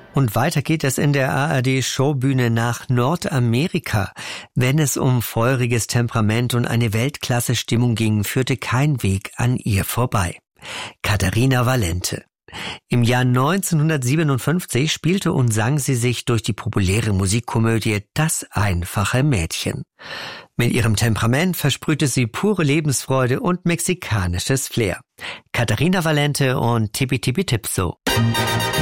Und weiter geht es in der ARD-Showbühne nach Nordamerika. Wenn es um feuriges Temperament und eine Weltklasse-Stimmung ging, führte kein Weg an ihr vorbei. Caterina Valente. Im Jahr 1957 spielte und sang sie sich durch die populäre Musikkomödie Das einfache Mädchen. Mit ihrem Temperament versprühte sie pure Lebensfreude und mexikanisches Flair. Caterina Valente und Tipi Tipi Tipso.